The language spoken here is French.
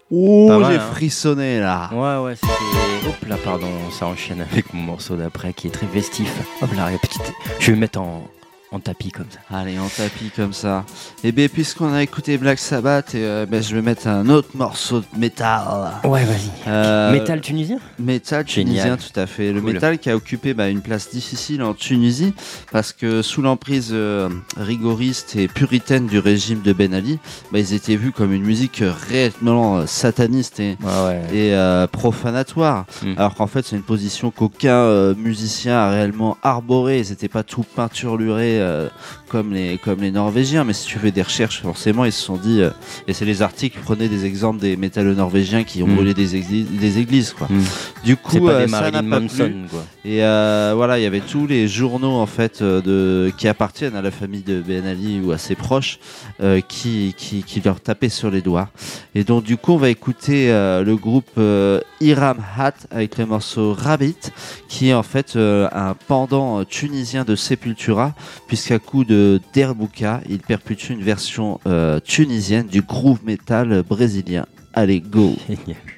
Oh, Pas mal, j'ai hein. frissonné là. Ouais, c'était... Hop là, pardon, ça enchaîne avec mon morceau d'après qui est très festif. Hop là, je vais me mettre en tapis comme ça. Allez, on tapis comme ça. Et bien, puisqu'on a écouté Black Sabbath, je vais mettre un autre morceau de métal. Ouais, vas-y. Métal tunisien ? Métal tunisien, Génial. tout à fait. Le Cool. métal qui a occupé une place difficile en Tunisie parce que sous l'emprise rigoriste et puritaine du régime de Ben Ali, ils étaient vus comme une musique réellement sataniste et profanatoire. Alors qu'en fait, c'est une position qu'aucun musicien a réellement arborée. Ils n'étaient pas tout peinturlurés comme les Norvégiens. Mais si tu fais des recherches, forcément, ils se sont dit... et c'est les articles qui prenaient des exemples des métalleux norvégiens qui ont brûlé des églises, quoi. Du coup, c'est pas des ça Marilyn n'a pas Manson, plu. quoi. Et voilà, il y avait tous les journaux en fait qui appartiennent à la famille de Ben Ali ou à ses proches qui leur tapaient sur les doigts. Et donc du coup, on va écouter le groupe Hiram Hat avec le morceau Rabbit, qui est en fait un pendant tunisien de Sepultura, puisqu'à coup de derbouka, il perpétue une version tunisienne du groove metal brésilien. Allez, go! Génial.